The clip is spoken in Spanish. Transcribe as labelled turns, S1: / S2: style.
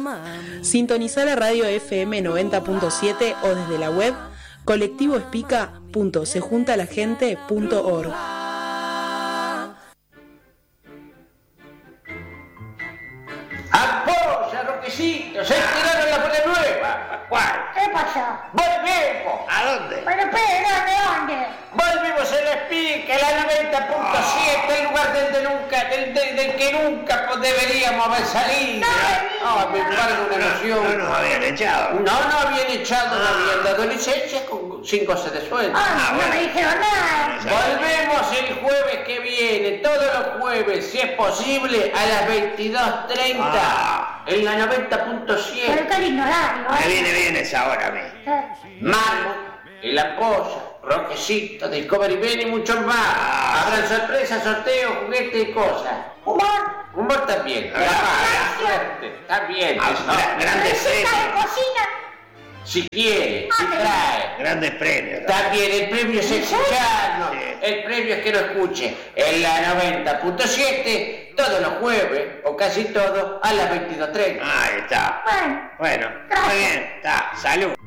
S1: Sintonizá la radio FM 90.7 o desde la web colectivoespica.sejuntalagente.org.
S2: ¡Apoya, Roquecito! ¡Se tiraron la bola nueva!
S3: ¿Cuál?
S4: ¿Qué pasó?
S2: ¡Volvemos!
S3: ¿A dónde?
S4: Pero espera, ¿de dónde?
S2: Volvimos a la Espica, la 90.7, el lugar del que nunca deberíamos haber salido. Me embargo una noción.
S3: No nos habían echado.
S2: No habían echado, no habían dado licencia con 5 horas de sueldo.
S4: No me dijeron nada.
S2: Volvemos el jueves que viene, todos los jueves, si es posible, a las 22:30, en la 90.7.
S4: Pero qué lindo horario,
S3: Me viene bien esa hora a mí.
S2: Marmo, el Ampolla, Roquecito, Discovery Ben y muchos más. Habrán sorpresas, sorteos, juguetes y cosas. Humor también. Está bien.
S3: Grandes
S4: ¿Receta de
S3: premios.
S4: cocina?
S2: Si quiere, si trae.
S3: Grandes premios.
S2: También el premio es escucharnos.
S3: Sí.
S2: El premio es que lo escuche en la 90.7 todos los jueves, o casi todos, a las 22:30.
S3: Ahí está.
S4: Bueno,
S3: Bueno,
S4: gracias.
S3: muy bien. Está. Salud.